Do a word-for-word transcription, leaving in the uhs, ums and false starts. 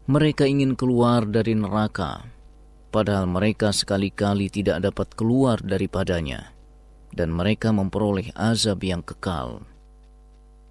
Mereka ingin keluar dari neraka, padahal mereka sekali-kali tidak dapat keluar daripadanya, dan mereka memperoleh azab yang kekal.